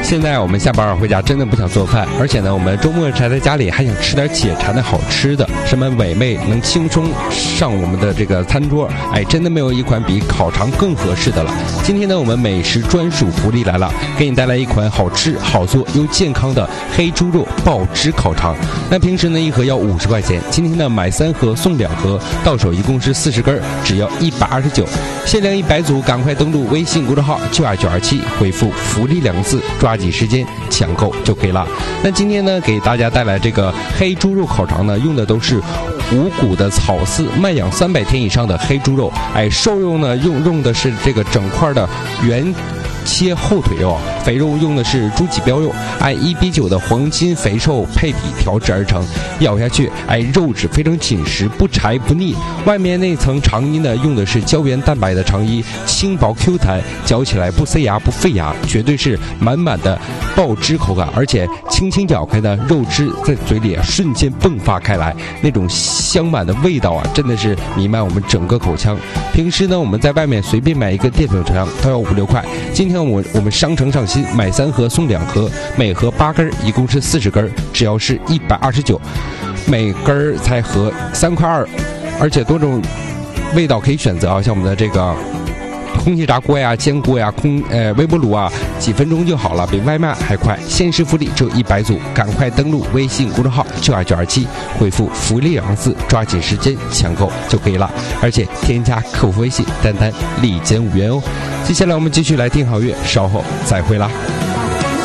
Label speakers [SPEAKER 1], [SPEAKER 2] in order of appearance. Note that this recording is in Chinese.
[SPEAKER 1] 现在我们下班回家真的不想做饭，而且呢，我们周末宅在家里还想吃点解馋的好吃的，什么美味能轻松上我们的这个餐桌，真的没有一款比烤肠更合适的了。今天呢，我们美食专属福利来了，给你带来一款好吃好做又健康的黑猪肉爆汁烤肠。那平时呢一盒要50块钱，今天呢买3盒送2盒，到手一共是40根，只要129，限量100组，赶快登录微信公众号92927，回复福利2个字，抓紧时间抢购就可以了。那今天呢给大家带来这个黑猪肉烤肠呢，用的都是无骨的草饲慢养300天以上的黑猪肉，瘦肉呢用的是这个整块的原切后腿肉，肥肉用的是猪脊膘肉，按1:9的黄金肥瘦配比调制而成，咬下去，肉质非常紧实，不柴不腻。外面那层肠衣呢，用的是胶原蛋白的肠衣，轻薄 Q 弹，嚼起来不塞牙不费牙，绝对是满满的爆汁口感，而且轻轻咬开呢，肉汁在嘴里瞬间迸发开来，那种香满的味道真的是弥漫我们整个口腔。平时呢，我们在外面随便买一个电粉肠都要5、6块，今天我们商城上新，买3盒送2盒，每盒8根，一共是40根，只要是129，每根才合3块2，而且多种味道可以选择啊，像我们的这个空气炸锅呀、煎锅呀、微波炉啊，几分钟就好了，比外卖还快。限时福利只有100组，赶快登录微信公众号92927，回复福利2个字，抓紧时间抢购就可以了。而且添加客服微信丹丹立减5元哦。接下来我们继续来听好乐，稍后再会啦。